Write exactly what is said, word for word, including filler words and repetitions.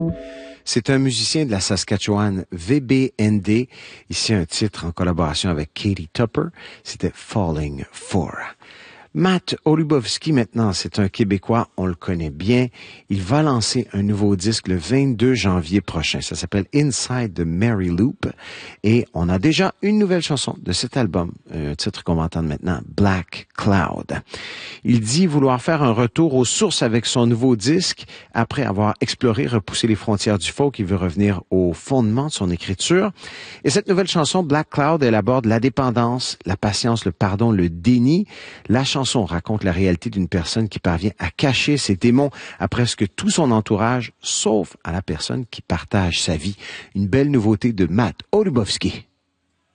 C'est un musicien de la Saskatchewan, V B N D. Ici, un titre en collaboration avec Katie Tupper. C'était Falling For. Matt Olubowski, maintenant, c'est un Québécois, on le connaît bien. Il va lancer un nouveau disque le vingt-deux janvier prochain. Ça s'appelle Inside the Mary Loop. Et on a déjà une nouvelle chanson de cet album, un titre qu'on va entendre maintenant, Black Cloud. Il dit vouloir faire un retour aux sources avec son nouveau disque. Après avoir exploré, repoussé les frontières du folk, il veut revenir au fondement de son écriture. Et cette nouvelle chanson, Black Cloud, elle aborde la dépendance, la patience, le pardon, le déni. La chanson raconte la réalité d'une personne qui parvient à cacher ses démons à presque tout son entourage, sauf à la personne qui partage sa vie. Une belle nouveauté de Matt Olubowski.